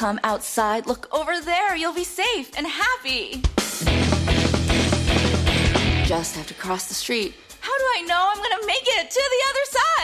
come outside. Look over there. You'll be safe and happy. Just have to cross the street. How do I know I'm going to make it to the other side?